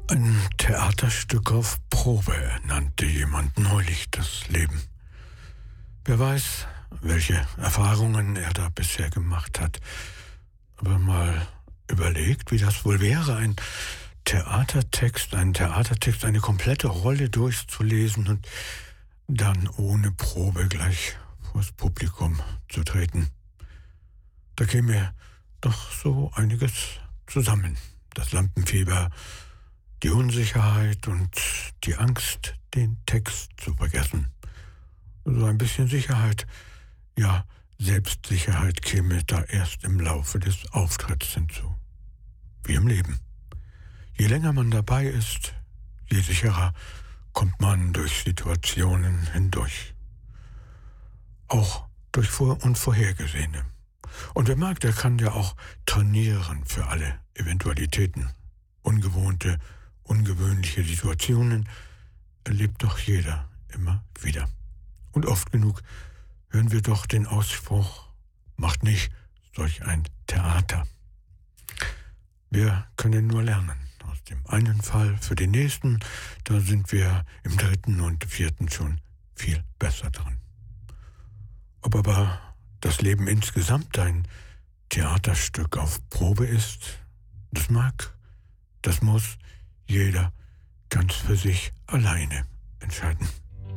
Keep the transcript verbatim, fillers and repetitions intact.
Ein Theaterstück auf Probe nannte jemand neulich das Leben. Wer weiß, welche Erfahrungen er da bisher gemacht hat. Aber mal überlegt, wie das wohl wäre, ein Theatertext, einen Theatertext, eine komplette Rolle durchzulesen und dann ohne Probe gleich vors Publikum zu treten. Da käme doch so einiges zusammen. Das Lampenfieber, die Unsicherheit und die Angst, den Text zu vergessen. So ein bisschen Sicherheit, ja, Selbstsicherheit käme da erst im Laufe des Auftritts hinzu. Wie im Leben. Je länger man dabei ist, je sicherer kommt man durch Situationen hindurch. Auch durch Vor- und Vorhergesehene. Und wer mag, der kann ja auch trainieren für alle Eventualitäten. Ungewohnte, ungewöhnliche Situationen erlebt doch jeder immer wieder. Und oft genug hören wir doch den Ausspruch, macht nicht solch ein Theater. Wir können nur lernen. Aus dem einen Fall für den nächsten, da sind wir im dritten und vierten schon viel besser dran. Ob aber das Leben insgesamt ein Theaterstück auf Probe ist, das mag, das muss jeder ganz für sich alleine entscheiden.